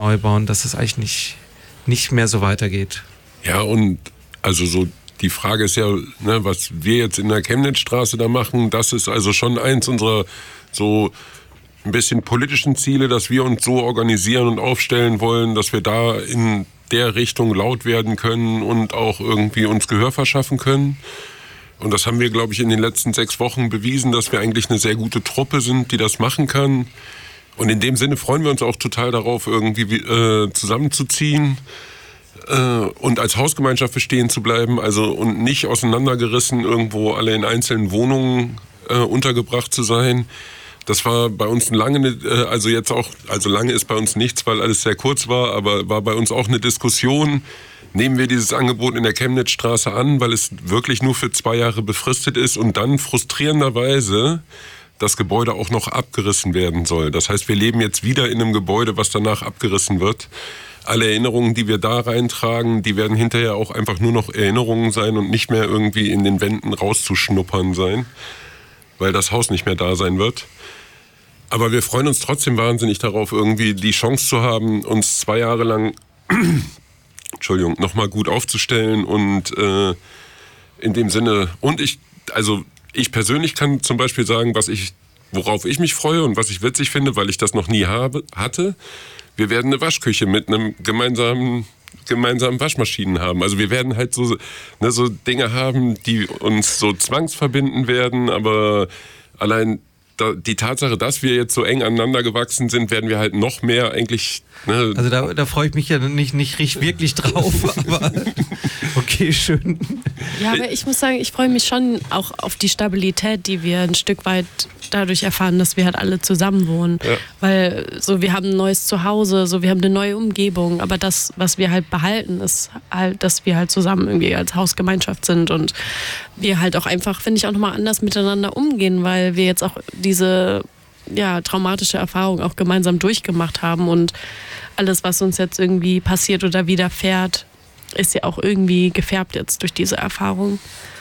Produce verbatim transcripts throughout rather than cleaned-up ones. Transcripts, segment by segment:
neu bauen, dass es eigentlich nicht, nicht mehr so weitergeht. Ja, und also so die Frage ist ja, ne, was wir jetzt in der Chemnitzstraße da machen, das ist also schon eins unserer so ein bisschen politischen Ziele, dass wir uns so organisieren und aufstellen wollen, dass wir da in der Richtung laut werden können und auch irgendwie uns Gehör verschaffen können. Und das haben wir, glaube ich, in den letzten sechs Wochen bewiesen, dass wir eigentlich eine sehr gute Truppe sind, die das machen kann. Und in dem Sinne freuen wir uns auch total darauf, irgendwie äh, zusammenzuziehen äh, und als Hausgemeinschaft bestehen zu bleiben, also und nicht auseinandergerissen, irgendwo alle in einzelnen Wohnungen äh, untergebracht zu sein. Das war bei uns lange, äh, also jetzt auch, also lange ist bei uns nichts, weil alles sehr kurz war, aber war bei uns auch eine Diskussion. Nehmen wir dieses Angebot in der Chemnitzstraße an, weil es wirklich nur für zwei Jahre befristet ist und dann frustrierenderweise das Gebäude auch noch abgerissen werden soll. Das heißt, wir leben jetzt wieder in einem Gebäude, was danach abgerissen wird. Alle Erinnerungen, die wir da reintragen, die werden hinterher auch einfach nur noch Erinnerungen sein und nicht mehr irgendwie in den Wänden rauszuschnuppern sein, weil das Haus nicht mehr da sein wird. Aber wir freuen uns trotzdem wahnsinnig darauf, irgendwie die Chance zu haben, uns zwei Jahre lang Entschuldigung, nochmal gut aufzustellen und äh, in dem Sinne, und ich, also ich persönlich kann zum Beispiel sagen, was ich, worauf ich mich freue und was ich witzig finde, weil ich das noch nie habe, hatte. Wir werden eine Waschküche mit einem gemeinsamen, gemeinsamen Waschmaschinen haben. Also wir werden halt so, ne, so Dinge haben, die uns so zwangsverbinden werden, aber allein da, die Tatsache, dass wir jetzt so eng aneinander gewachsen sind, werden wir halt noch mehr eigentlich... Ne, also da, da freue ich mich ja nicht, nicht wirklich drauf, aber okay, schön. Ja, aber ich muss sagen, ich freue mich schon auch auf die Stabilität, die wir ein Stück weit dadurch erfahren, dass wir halt alle zusammen wohnen. Ja. Weil so, wir haben ein neues Zuhause, so, wir haben eine neue Umgebung, aber das, was wir halt behalten, ist halt, dass wir halt zusammen irgendwie als Hausgemeinschaft sind und wir halt auch einfach, finde ich, auch nochmal anders miteinander umgehen, weil wir jetzt auch diese ja, traumatische Erfahrung auch gemeinsam durchgemacht haben und alles, was uns jetzt irgendwie passiert oder widerfährt, ist ja auch irgendwie gefärbt jetzt durch diese Erfahrung.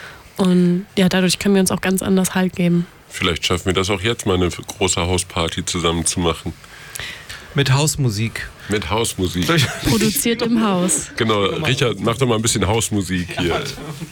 Und ja, dadurch können wir uns auch ganz anders Halt geben. Vielleicht schaffen wir das auch jetzt mal, eine große Hausparty zusammen zu machen. Mit Hausmusik. Mit Hausmusik. Produziert im Haus. Genau, Richard, mach doch mal ein bisschen Hausmusik hier.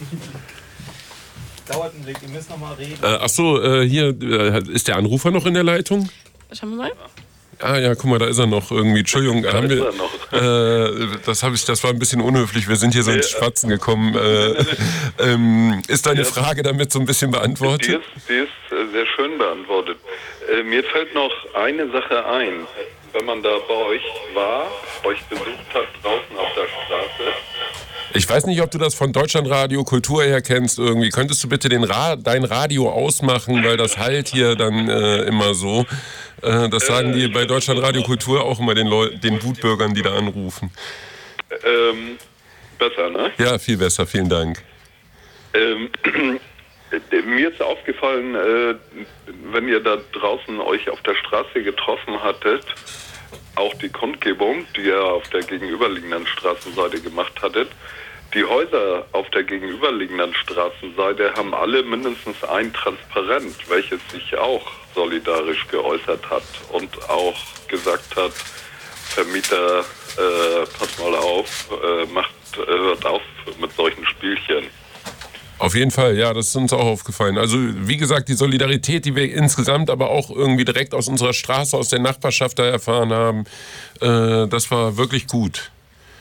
Dauert einen Blick, ihr müsst noch mal reden. Äh, ach so, äh, hier, äh, ist der Anrufer noch in der Leitung? Schauen wir mal. Ah ja, guck mal, da ist er noch irgendwie. Entschuldigung, da haben ist wir, er noch. Äh, das, hab ich, das war ein bisschen unhöflich. Wir sind hier so ins Schwatzen gekommen. Äh, ähm, ist deine Frage damit so ein bisschen beantwortet? Die ist, die ist sehr schön beantwortet. Äh, mir fällt noch eine Sache ein. Wenn man da bei euch war, euch besucht hat draußen auf der Straße. Ich weiß nicht, ob du das von Deutschlandradio Kultur her kennst irgendwie. Könntest du bitte den Ra- dein Radio ausmachen, weil das halt hier dann äh, immer so. Äh, das sagen die bei Deutschlandradio Kultur auch immer den, Leu- den Wutbürgern, die da anrufen. Ähm, besser, ne? Ja, viel besser, vielen Dank. Ähm, mir ist aufgefallen, äh, wenn ihr da draußen euch auf der Straße getroffen hattet, auch die Kundgebung, die ihr auf der gegenüberliegenden Straßenseite gemacht hattet, die Häuser auf der gegenüberliegenden Straßenseite haben alle mindestens ein Transparent, welches sich auch solidarisch geäußert hat und auch gesagt hat, Vermieter, äh, pass mal auf, äh, macht, äh, hört auf mit solchen Spielchen. Auf jeden Fall, ja, das ist uns auch aufgefallen. Also wie gesagt, die Solidarität, die wir insgesamt aber auch irgendwie direkt aus unserer Straße, aus der Nachbarschaft da erfahren haben, äh, das war wirklich gut.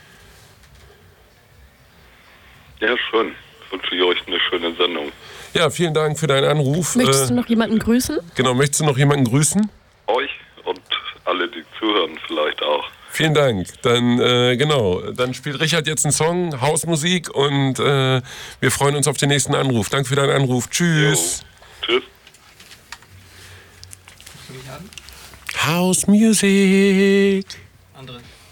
Ja, schön. Ich wünsche ich euch eine schöne Sendung. Ja, vielen Dank für deinen Anruf. Möchtest äh, du noch jemanden grüßen? Genau, möchtest du noch jemanden grüßen? Euch und alle, die zuhören, vielleicht auch. Vielen Dank. Dann, äh, genau, dann spielt Richard jetzt einen Song, Hausmusik, und äh, wir freuen uns auf den nächsten Anruf. Danke für deinen Anruf. Tschüss. Jo. Tschüss. House Music. Andere.